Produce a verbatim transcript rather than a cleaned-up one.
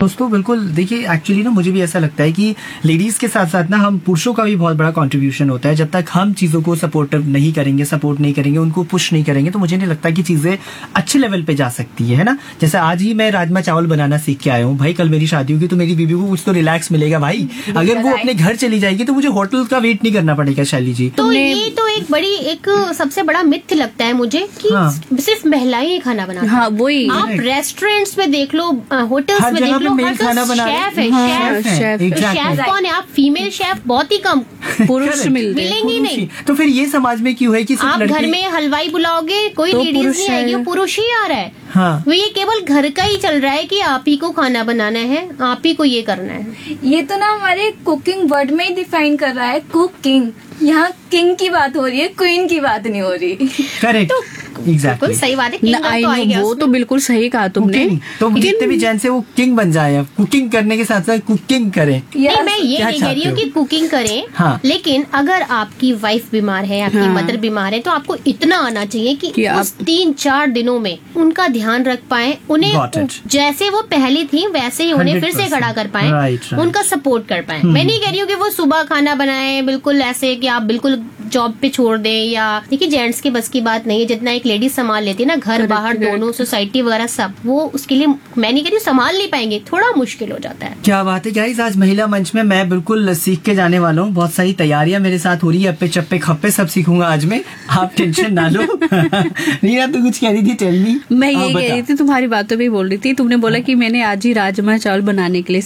दोस्तों बिल्कुल देखिए, एक्चुअली ना मुझे भी ऐसा लगता है कि लेडीज के साथ साथ ना हम पुरुषों का भी बहुत बड़ा कंट्रीब्यूशन होता है। जब तक हम चीजों को सपोर्टिव नहीं करेंगे, सपोर्ट नहीं करेंगे, उनको पुश नहीं करेंगे, तो मुझे नहीं लगता कि चीजें अच्छे लेवल पे जा सकती है, है ना। जैसे आज ही मैं राजमा चावल बनाना सीख के आया हूँ भाई, कल मेरी शादी होगी तो मेरी बीबी को कुछ तो रिलैक्स मिलेगा भाई। अगर वो अपने घर चली जाएगी तो मुझे होटल का वेट नहीं करना पड़ेगा। शैली जी, तो ये तो एक बड़ी एक सबसे बड़ा मिथ लगता है मुझे कि हाँ। सिर्फ महिलाएं ही खाना बनाती हैं। हाँ वही, आप रेस्टोरेंट्स में देख लो, होटल्स में देख लो, हर खाना बना शेफ है। हाँ, शेफ शेफ। तो शेफ कौन है? आप फीमेल शेफ बहुत ही कम पुरुष मिलते हैं। मिलेंगे नहीं। तो फिर ये समाज में क्यों है कि सिर्फ आप लड़के... घर में हलवाई बुलाओगे, कोई तो लेडीज पुरुष नहीं आएगी, है। वो पुरुष ही आ रहा है। हाँ। वो ये केवल घर का ही चल रहा है कि आप ही को खाना बनाना है, आप ही को ये करना है। ये तो ना हमारे कुकिंग वर्ड में ही डिफाइन कर रहा है, कुकिंग। यहाँ किंग की बात हो रही है, क्वीन की बात नहीं हो रही। करेक्ट, एग्जैक्टली, बिल्कुल सही बात है। King न- अब I तो आ know, गया वो उसमें। तो बिल्कुल सही कहा तुमने। कुकिंग तो जितने भी जेंट्स है वो किंग बन जाए, कुकिंग करने के साथ साथ कुकिंग करें। नहीं, मैं ये क्या नहीं कह रही हूँ चाहते कि कुकिंग करें, हाँ। लेकिन अगर आपकी वाइफ बीमार है, आपकी हाँ। मदर बीमार है, तो आपको इतना आना चाहिए कि, कि उस आप- तीन चार दिनों में उनका ध्यान रख पाए, उन्हें Got it. जैसे वो पहली थी वैसे ही उन्हें फिर से one hundred percent खड़ा कर पाए, Right, right. उनका सपोर्ट कर पाए। मैं नहीं कह रही हूँ कि वो सुबह खाना बनाए बिल्कुल ऐसे कि आप बिल्कुल जॉब पे छोड़ दें, या देखिए जेंट्स की बस की बात नहीं है। जितना एक लेडी संभाल लेती है ना, घर बाहर दोनों, सोसाइटी वगैरह सब, वो उसके लिए मैं नहीं कह रही हूँ संभाल नहीं पाएंगे, थोड़ा मुश्किल हो जाता है। क्या बात है गाइस, आज महिला मंच में मैं बिल्कुल सीख के जाने वाला हूँ। बहुत सारी तैयारियां मेरे साथ हो रही है, अप्पे चप्पे खप्पे सब सीखूंगा आज में। आप टेंशन ना लो। रीना तू कुछ कह रही थी, टेल मी। मैं ये कह रही थी, तुम्हारी बातों पे ही बोल रही थी। तुमने बोला कि मैंने आज ही राजमा चावल बनाने के लिए